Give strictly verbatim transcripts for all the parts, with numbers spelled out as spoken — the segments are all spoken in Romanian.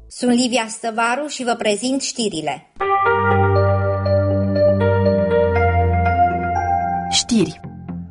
Sunt Livia Stăvaru și vă prezint știrile. Știri.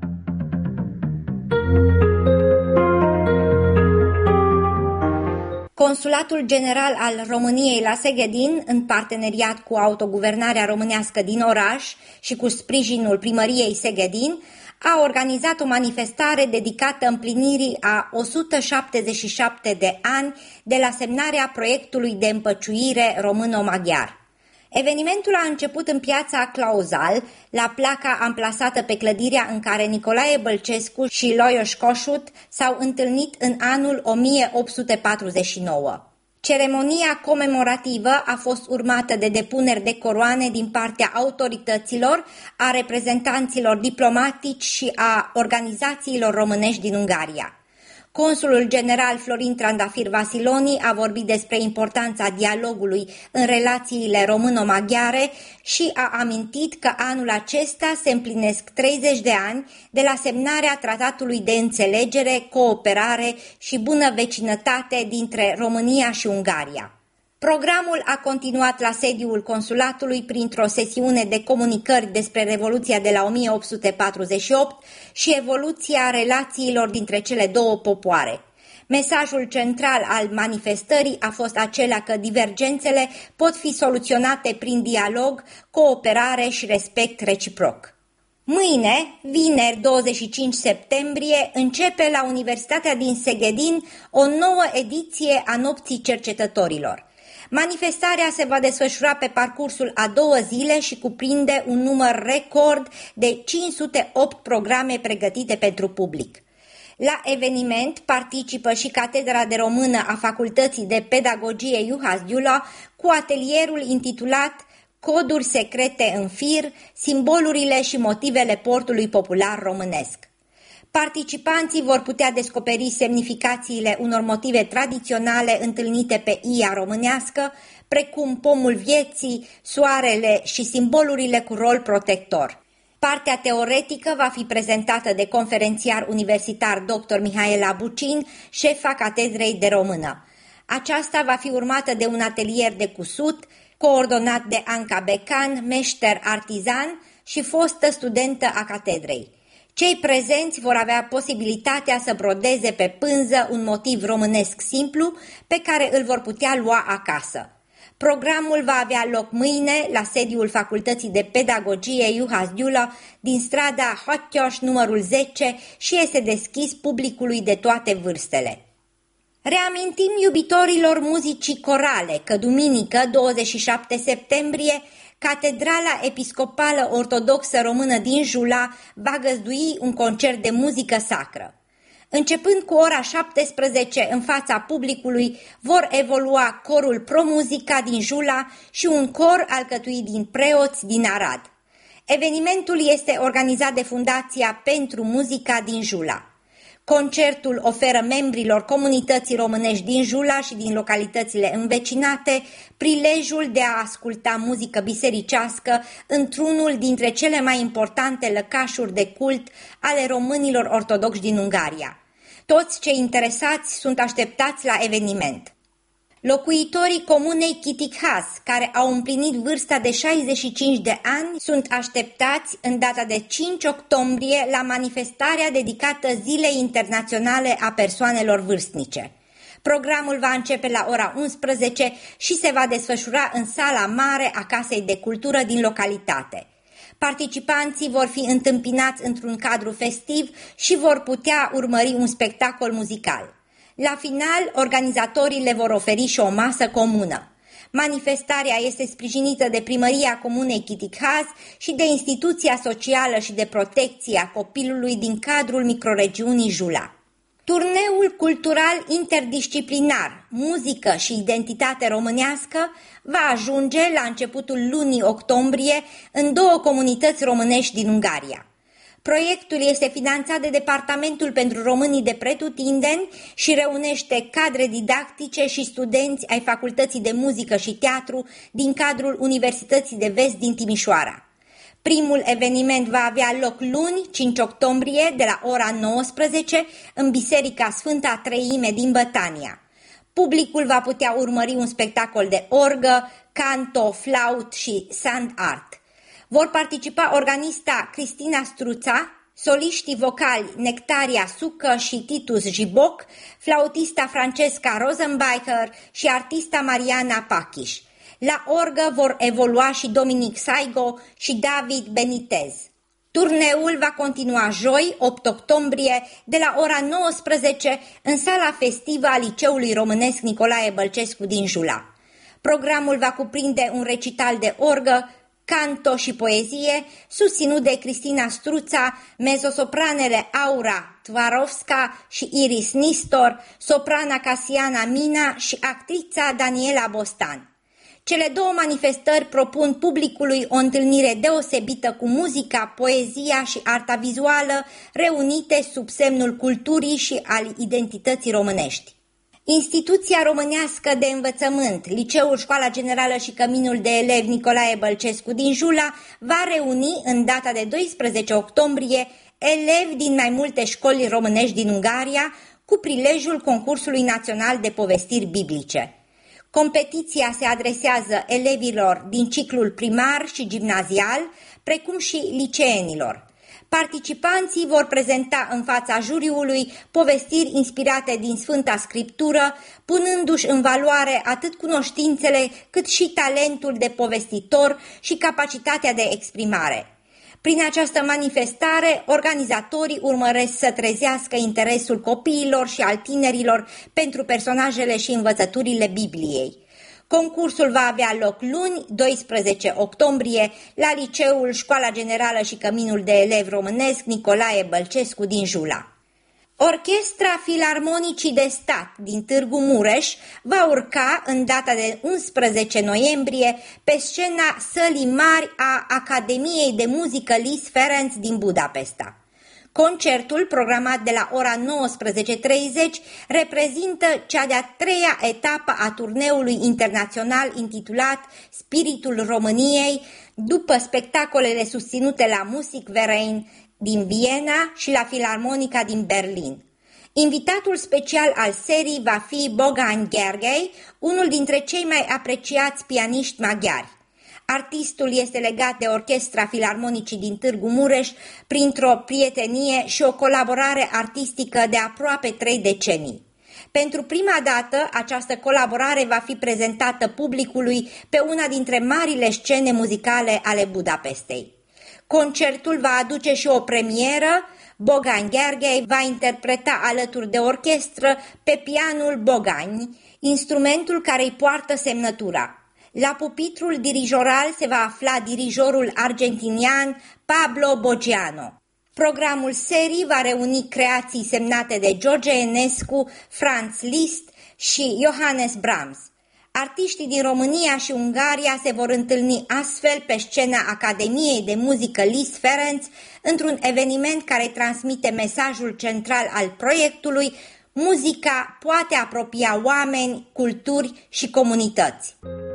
Consulatul General al României la Seghedin, în parteneriat cu autoguvernarea românească din oraș și cu sprijinul primăriei Seghedin, a organizat o manifestare dedicată împlinirii a o sută șaptezeci și șapte de ani de la semnarea proiectului de împăciuire româno-maghiar. Evenimentul a început în piața Clauzal, la placa amplasată pe clădirea în care Nicolae Bălcescu și Lajos Kossuth s-au întâlnit în anul o mie opt sute patruzeci și nouă. Ceremonia comemorativă a fost urmată de depuneri de coroane din partea autorităților, a reprezentanților diplomatici și a organizațiilor românești din Ungaria. Consulul general Florin Trandafir Vasiloni a vorbit despre importanța dialogului în relațiile româno-maghiare și a amintit că anul acesta se împlinesc treizeci de ani de la semnarea tratatului de înțelegere, cooperare și bună vecinătate dintre România și Ungaria. Programul a continuat la sediul consulatului printr-o sesiune de comunicări despre Revoluția de la o mie opt sute patruzeci și opt și evoluția relațiilor dintre cele două popoare. Mesajul central al manifestării a fost acela că divergențele pot fi soluționate prin dialog, cooperare și respect reciproc. Mâine, vineri douăzeci și cinci septembrie, începe la Universitatea din Seghedin o nouă ediție a Nopții Cercetătorilor. Manifestarea se va desfășura pe parcursul a două zile și cuprinde un număr record de cinci sute opt programe pregătite pentru public. La eveniment participă și Catedra de Română a Facultății de Pedagogie Juhas Gyula cu atelierul intitulat Coduri secrete în fir, simbolurile și motivele portului popular românesc. Participanții vor putea descoperi semnificațiile unor motive tradiționale întâlnite pe ia românească, precum pomul vieții, soarele și simbolurile cu rol protector. Partea teoretică va fi prezentată de conferențiar universitar doctor Mihaela Bucin, șefa Catedrei de Română. Aceasta va fi urmată de un atelier de cusut, coordonat de Anca Becan, meșter artizan și fostă studentă a catedrei. Cei prezenți vor avea posibilitatea să brodeze pe pânză un motiv românesc simplu pe care îl vor putea lua acasă. Programul va avea loc mâine la sediul Facultății de Pedagogie Juhas Gyula din strada Hottyoș numărul zece și este deschis publicului de toate vârstele. Reamintim iubitorilor muzicii corale că duminică douăzeci și șapte septembrie Catedrala Episcopală Ortodoxă Română din Jula va găzdui un concert de muzică sacră. Începând cu ora șaptesprezece în fața publicului vor evolua corul Pro-Muzica din Jula și un cor alcătuit din preoți din Arad. Evenimentul este organizat de Fundația pentru Muzica din Jula. Concertul oferă membrilor comunității românești din Jula și din localitățile învecinate prilejul de a asculta muzică bisericească într-unul dintre cele mai importante lăcașuri de cult ale românilor ortodoxi din Ungaria. Toți cei interesați sunt așteptați la eveniment. Locuitorii comunei Chitikhaz, care au împlinit vârsta de șaizeci și cinci de ani, sunt așteptați în data de cinci octombrie la manifestarea dedicată Zilei Internaționale a Persoanelor Vârstnice. Programul va începe la ora unsprezece și se va desfășura în sala mare a Casei de Cultură din localitate. Participanții vor fi întâmpinați într-un cadru festiv și vor putea urmări un spectacol muzical. La final, organizatorii le vor oferi și o masă comună. Manifestarea este sprijinită de Primăria Comunei Chitikhaz și de Instituția Socială și de Protecție a Copilului din cadrul microregiunii Jula. Turneul cultural interdisciplinar, muzică și identitate românească va ajunge la începutul lunii octombrie în două comunități românești din Ungaria. Proiectul este finanțat de Departamentul pentru Românii de Pretutindeni și reunește cadre didactice și studenți ai Facultății de Muzică și Teatru din cadrul Universității de Vest din Timișoara. Primul eveniment va avea loc luni, cinci octombrie, de la ora nouăsprezece, în Biserica Sfânta Treime din Bătania. Publicul va putea urmări un spectacol de orgă, canto, flaut și sand art. Vor participa organista Cristina Struța, soliștii vocali Nectaria Sucă și Titus Jiboc, flautista Francesca Rosenbacher și artista Mariana Pachiș. La orgă vor evolua și Dominic Saigo și David Benitez. Turneul va continua joi, opt octombrie, de la ora nouăsprezece în sala festivă a Liceului Românesc Nicolae Bălcescu din Jula. Programul va cuprinde un recital de orgă, canto și poezie, susținut de Cristina Struța, mezosopranele Aura Tvarovska și Iris Nistor, soprana Casiana Mina și actrița Daniela Bostan. Cele două manifestări propun publicului o întâlnire deosebită cu muzica, poezia și arta vizuală, reunite sub semnul culturii și al identității românești. Instituția românească de învățământ, Liceul Școala Generală și Căminul de Elevi Nicolae Bălcescu din Jula, va reuni în data de doisprezece octombrie elevi din mai multe școli românești din Ungaria cu prilejul concursului național de povestiri biblice. Competiția se adresează elevilor din ciclul primar și gimnazial, precum și liceenilor. Participanții vor prezenta în fața juriului povestiri inspirate din Sfânta Scriptură, punându-și în valoare atât cunoștințele cât și talentul de povestitor și capacitatea de exprimare. Prin această manifestare, organizatorii urmăresc să trezească interesul copiilor și al tinerilor pentru personajele și învățăturile Bibliei. Concursul va avea loc luni, doisprezece octombrie, la Liceul Școala Generală și Căminul de Elevi Românesc Nicolae Bălcescu din Jula. Orchestra Filarmonicii de Stat din Târgu Mureș va urca în data de unsprezece noiembrie pe scena Sălii Mari a Academiei de Muzică Lis Ferenc din Budapesta. Concertul, programat de la ora nouăsprezece treizeci, reprezintă cea de-a treia etapă a turneului internațional intitulat Spiritul României, după spectacolele susținute la Musikverein din Viena și la Filarmonica din Berlin. Invitatul special al serii va fi Bogan Gergely, unul dintre cei mai apreciați pianiști maghiari. Artistul este legat de Orchestra Filarmonicii din Târgu Mureș printr-o prietenie și o colaborare artistică de aproape trei decenii. Pentru prima dată, această colaborare va fi prezentată publicului pe una dintre marile scene muzicale ale Budapestei. Concertul va aduce și o premieră. Bogan Gergely va interpreta alături de orchestră pe pianul Bogani, instrumentul care îi poartă semnătura. La pupitrul dirijoral se va afla dirijorul argentinian Pablo Boggiano. Programul serii va reuni creații semnate de George Enescu, Franz Liszt și Johannes Brahms. Artiștii din România și Ungaria se vor întâlni astfel pe scena Academiei de Muzică Lis Ferenc într-un eveniment care transmite mesajul central al proiectului: muzica poate apropia oameni, culturi și comunități.